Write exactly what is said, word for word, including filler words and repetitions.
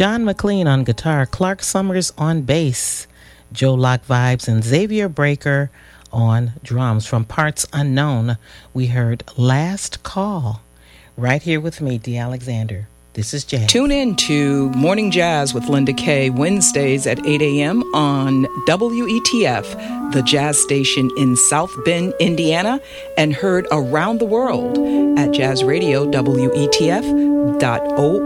John McLean on guitar, Clark Summers on bass, Joe Lock Vibes, and Xavier Breaker on drums. From Parts Unknown, we heard Last Call. Right here with me, Dee Alexander. This is Jazz. Tune in to Morning Jazz with Linda Kay, Wednesdays at eight a.m. on W E T F, the jazz station in South Bend, Indiana, and heard around the world at jazz radio W E T F dot org.